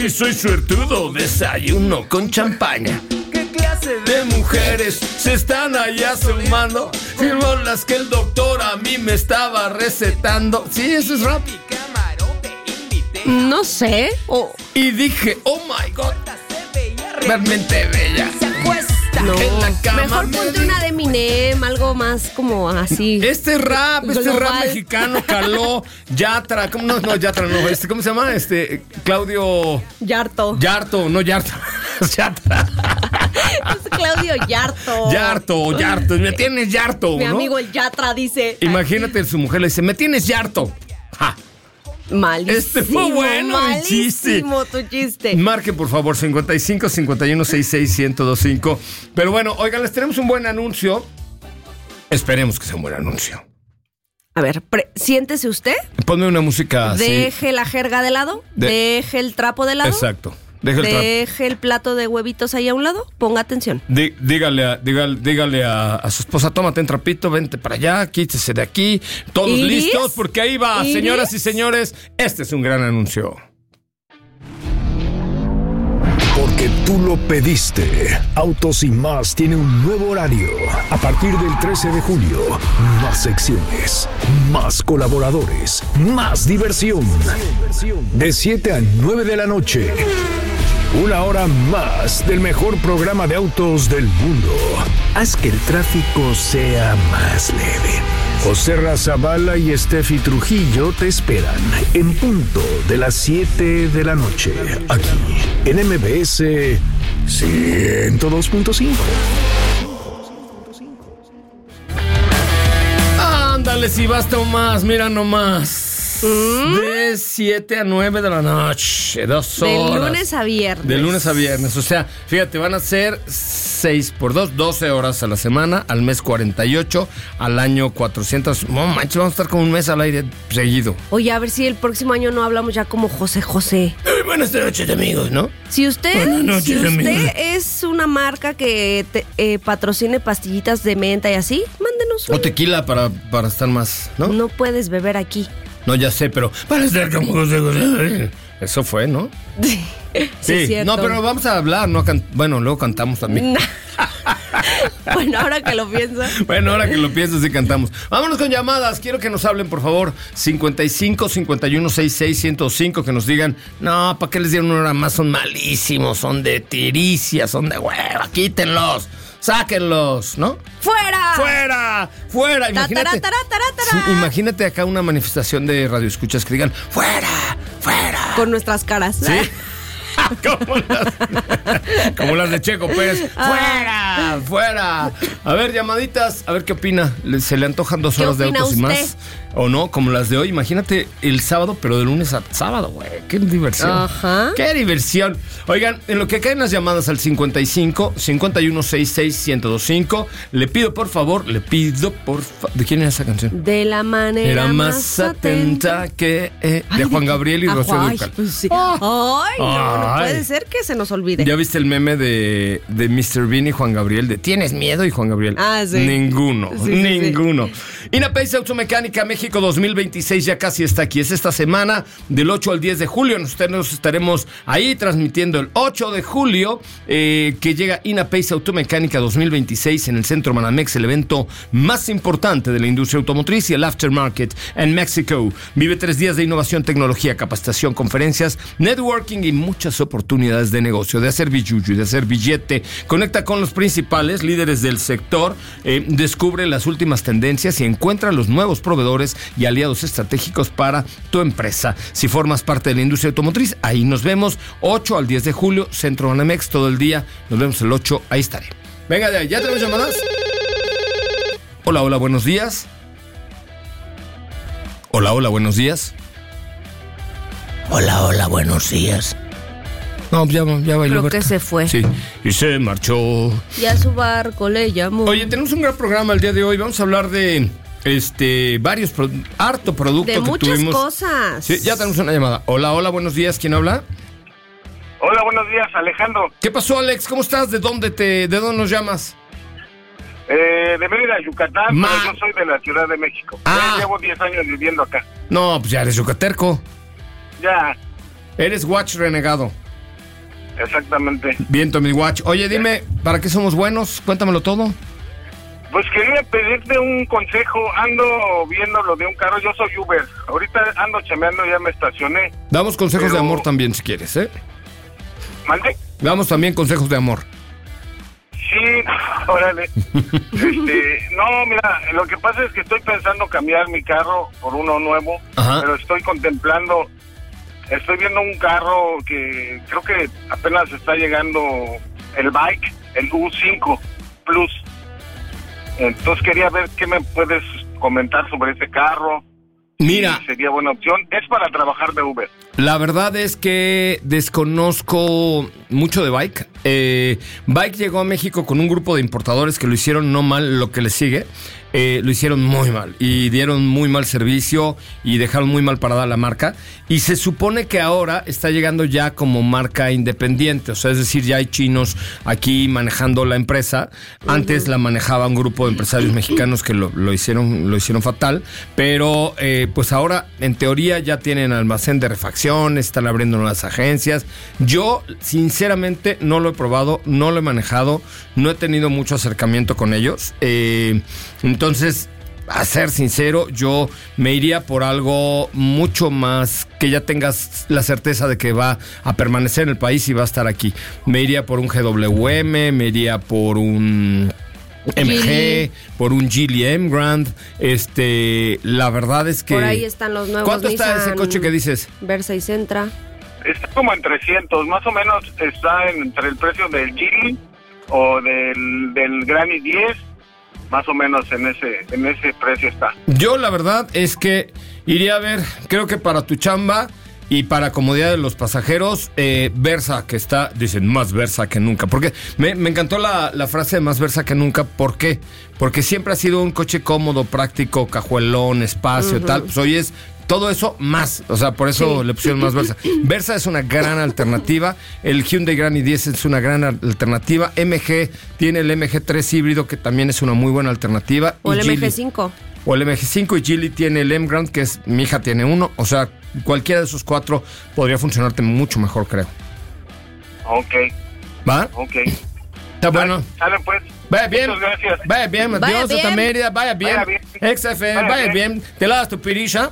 Y soy suertudo, desayuno con champaña. ¿Qué clase de mujeres se están allá sumando? Firmó las que el doctor a mí me estaba recetando. Sí, eso es rap. No sé. Y dije, oh my God, realmente bella. No, en la cama mejor ponte una de Eminem, algo más como así. Este rap mexicano caló. Yatra, ¿cómo no, Yatra no? ¿Cómo se llama? Claudio Yarto. No Yarto. Yatra. Es Claudio Yarto. Yarto. Me tienes Yarto, Mi ¿no? amigo el Yatra dice. Imagínate, su mujer le dice, me tienes Yarto. Ja. Malísimo. Fue bueno el chiste. Malísimo tu chiste. Marquen, por favor, 55 51 66 1025. Pero bueno, oigan, les tenemos un buen anuncio. Esperemos que sea un buen anuncio. A ver, siéntese usted. Ponme una música así. Deje la jerga de lado. Deje el trapo de lado. Exacto. Deje el plato de huevitos ahí a un lado. Ponga atención. Dígale a su esposa, tómate un trapito, vente para allá, quítese de aquí. Todos listos, porque ahí va, señoras y señores. Este es un gran anuncio. Porque tú lo pediste. Autos y Más tiene un nuevo horario. A partir del 13 de julio, más secciones, más colaboradores, más diversión. De 7 a 9 de la noche. Una hora más del mejor programa de autos del mundo. Haz que el tráfico sea más leve. José Razabala y Steffi Trujillo te esperan en punto de las 7 de la noche. Aquí, en MBS 102.5. Ándale, si basta o más, mira nomás. De 7 a 9 de la noche, 2 horas. De lunes a viernes. De lunes a viernes, o sea, fíjate, van a ser 6 por 2, 12 horas a la semana, al mes 48, al año 400. No manches, vamos a estar como un mes al aire seguido. Oye, a ver si el próximo año no hablamos ya como José. Buenas noches, amigos, ¿no? Si usted es una marca que patrocine pastillitas de menta y así, mándenos o tequila para estar más, ¿no? No puedes beber aquí. No, ya sé, pero para estar como José. Eso fue, ¿no? Sí, no, pero vamos a hablar, ¿no? Bueno, luego cantamos también. Bueno, ahora que lo pienso. Sí cantamos. Vámonos con llamadas. Quiero que nos hablen, por favor. 55 51 66 1025. Que nos digan, no, ¿para qué les dieron una hora más? Son malísimos, son de tiricia, son de hueva. Quítenlos. Sáquenlos, ¿no? ¡Fuera! Imagínate, imagínate acá una manifestación de radioescuchas que digan ¡fuera! Con nuestras caras. ¿Sí? Como las de Checo Pérez. ¡Fuera! A ver, llamaditas, a ver qué opina. ¿Se le antojan 2 horas de autos y más? ¿O no? Como las de hoy. Imagínate el sábado, pero de lunes a sábado, güey. ¡Qué diversión! Ajá. ¡Qué diversión! Oigan, en lo que caen las llamadas al 55 51 66 1025, le pido por favor. ¿De quién es esa canción? De la manera era más atenta que... de Juan Gabriel y Rocío Dúrcal. Pues sí. No puede ser que se nos olvide. ¿Ya viste el meme de Mr. Bean y Juan Gabriel? De ¿tienes miedo? Y Juan Gabriel. Sí. Ninguno. Sí. INAPACE Automecánica México 2026 ya casi está aquí. Es esta semana del 8 al 10 de julio. Nosotros estaremos ahí transmitiendo el 8 de julio que llega INAPACE Automecánica 2026 en el Centro Manamex, el evento más importante de la industria automotriz y el aftermarket en México. Vive 3 días de innovación, tecnología, capacitación, conferencias, networking y muchas oportunidades de negocio, de hacer billuyo y de hacer billete. Conecta con los principales líderes del sector, descubre las últimas tendencias y encuentra los nuevos proveedores y aliados estratégicos para tu empresa. Si formas parte de la industria automotriz, ahí nos vemos 8 al 10 de julio, Centro Banamex, todo el día. Nos vemos el 8, ahí estaré. Venga de ahí, ¿ya tenemos llamadas? Hola, buenos días. Hola, buenos días. Hola, buenos días. No, ya bailó. Creo que se fue. Sí, y se marchó. Y a su barco le llamó. Oye, tenemos un gran programa el día de hoy. Vamos a hablar de harto producto de que muchas tuvimos. Cosas. Sí, ya tenemos una llamada. Hola, buenos días. ¿Quién habla? Hola, buenos días, Alejandro. ¿Qué pasó, Alex? ¿Cómo estás? ¿De dónde nos llamas? De Mérida, Yucatán, pero yo soy de la Ciudad de México. Ya llevo 10 años viviendo acá. No, pues ya eres yucaterco. Ya. Eres watch renegado. Exactamente. Bien, Tommy Watch. Oye, dime, ¿para qué somos buenos? Cuéntamelo todo. Pues quería pedirte un consejo. Ando viendo lo de un carro. Yo soy Uber. Ahorita ando chameando, ya me estacioné. Damos consejos de amor también, si quieres, ¿eh? ¿Mande? Damos también consejos de amor. Sí, órale. No, mira, lo que pasa es que estoy pensando cambiar mi carro por uno nuevo. Ajá. Pero estoy viendo un carro que creo que apenas está llegando el bike, el U5 Plus. Entonces quería ver qué me puedes comentar sobre ese carro. Mira, sí, sería buena opción. Es para trabajar de Uber. La verdad es que desconozco mucho de Bike. Bike llegó a México con un grupo de importadores que lo hicieron no mal lo que le sigue. Lo hicieron muy mal y dieron muy mal servicio y dejaron muy mal parada la marca. Y se supone que ahora está llegando ya como marca independiente. O sea, es decir, ya hay chinos aquí manejando la empresa. Antes la manejaba un grupo de empresarios mexicanos que lo hicieron fatal. Pero pues ahora, en teoría, ya tienen almacén de refacción, están abriendo nuevas agencias. Yo, sinceramente, no lo he probado, no lo he manejado, no he tenido mucho acercamiento con ellos. Entonces, a ser sincero, yo me iría por algo mucho más que ya tengas la certeza de que va a permanecer en el país y va a estar aquí. Me iría por un GWM, me iría por un MG, por un Geely Emgrand. La verdad es que... Por ahí están los nuevos. ¿Cuánto está ese coche que dices? Versa y Sentra. Está como en 300, más o menos está entre el precio del Geely o del Granny 10. Más o menos en ese precio está. Yo la verdad es que iría a ver, creo que para tu chamba y para comodidad de los pasajeros, Versa, que está, dicen, más Versa que nunca. Porque me encantó la frase de más Versa que nunca. ¿Por qué? Porque siempre ha sido un coche cómodo, práctico, cajuelón, espacio, tal. Pues hoy es todo eso más, o sea, por eso le pusieron más Versa. Versa es una gran alternativa. El Hyundai Granny 10 es una gran alternativa. MG tiene el MG3 híbrido, que también es una muy buena alternativa. O el MG5. O el MG5, y Geely tiene el Emgrand, que es, mi hija tiene uno. O sea, cualquiera de esos cuatro podría funcionarte mucho mejor, creo. Ok. ¿Va? Ok. Está bueno. Sale pues. Vaya bien. Muchas gracias. Vaya bien, Dios de esta Mérida. Vaya bien. XFM, vaya bien. ¿Te lavas tu pirisha?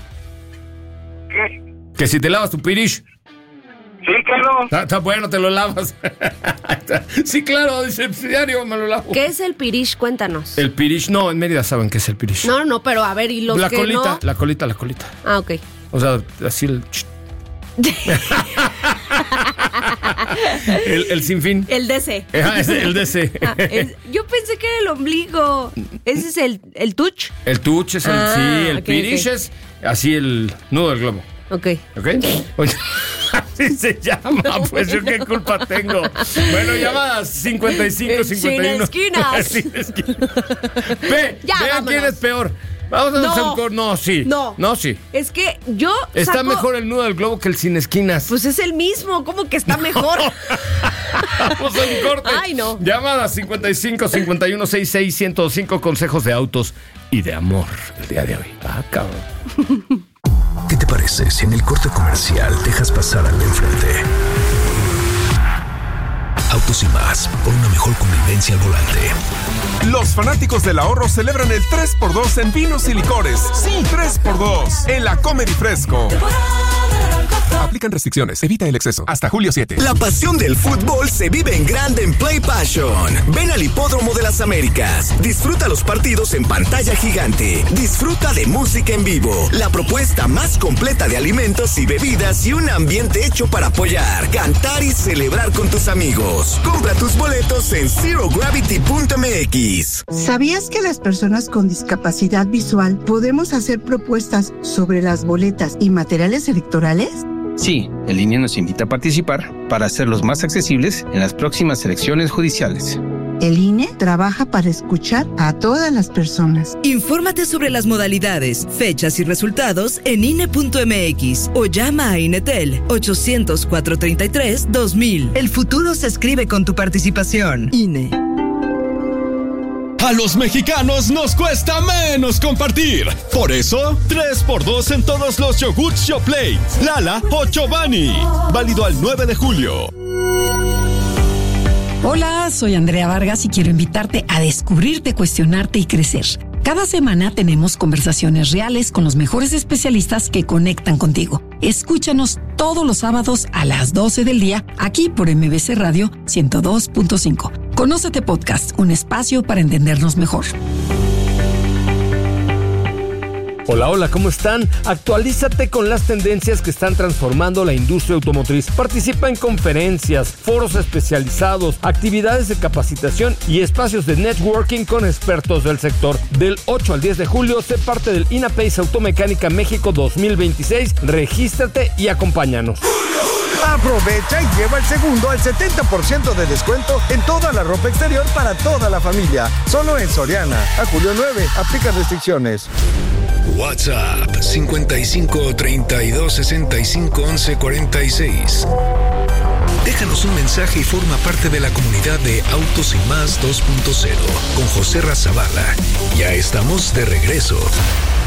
¿Qué? Que si te lavas tu pirish. Sí, claro. Está bueno, te lo lavas. Sí, claro, dice diario, me lo lavo. ¿Qué es el pirish? Cuéntanos. El pirish, no, en Mérida saben qué es el pirish. No, pero a ver, y los la que colita, no... la colita. Ah, ok. O sea, así el sinfín. El DC. El DC. Yo pensé que era el ombligo. Ese es el touch. El touch es el pirish es así el nudo del globo. Ok. Oye, así se llama, pues yo qué culpa tengo. Bueno, llamadas 55, 51. Sin esquinas. Ve quién es peor. Vamos a hacer un corte. No, sí. Es que yo está mejor el nudo del globo que el sin esquinas. Pues es el mismo, ¿cómo que está mejor? Vamos a un corte. Ay, no. Llamadas 55 51 66 105, consejos de autos y de amor el día de hoy. Cabrón. ¿Qué te parece si en el corte comercial dejas pasar al de enfrente? Autos y más, por una mejor convivencia al volante. Los fanáticos del ahorro celebran el 3x2 en vinos y licores. Sí, 3x2 en la Comer y Fresco. Aplican restricciones, evita el exceso. Hasta julio 7. La pasión del fútbol se vive en grande en Play Passion. Ven al Hipódromo de las Américas. Disfruta los partidos en pantalla gigante. Disfruta de música en vivo. La propuesta más completa de alimentos y bebidas y un ambiente hecho para apoyar, cantar y celebrar con tus amigos. Compra tus boletos en ZeroGravity.mx. ¿Sabías que las personas con discapacidad visual podemos hacer propuestas sobre las boletas y materiales electorales? Sí, el INE nos invita a participar para hacerlos más accesibles en las próximas elecciones judiciales. El INE trabaja para escuchar a todas las personas. Infórmate sobre las modalidades, fechas y resultados en INE.mx o llama a INETEL 800-433-2000. El futuro se escribe con tu participación. INE. A los mexicanos nos cuesta menos compartir. Por eso, 3x2 en todos los yogurts Yoplait, Lala o Chobani. Válido al 9 de julio. Hola, soy Andrea Vargas y quiero invitarte a descubrirte, cuestionarte y crecer. Cada semana tenemos conversaciones reales con los mejores especialistas que conectan contigo. Escúchanos todos los sábados a las 12 del día, aquí por MBC Radio 102.5. Conócete Podcast, un espacio para entendernos mejor. Hola, hola, ¿cómo están? Actualízate con las tendencias que están transformando la industria automotriz. Participa en conferencias, foros especializados, actividades de capacitación y espacios de networking con expertos del sector. Del 8 al 10 de julio, sé parte del INAPACE Automecánica México 2026. Regístrate y acompáñanos. Aprovecha y lleva el segundo al 70% de descuento en toda la ropa exterior para toda la familia. Solo en Soriana. A julio 9. Aplica restricciones. WhatsApp 55 32 65 11 46. Déjanos un mensaje y forma parte de la comunidad de Autos y Más 2.0 con José Razabala. Ya estamos de regreso.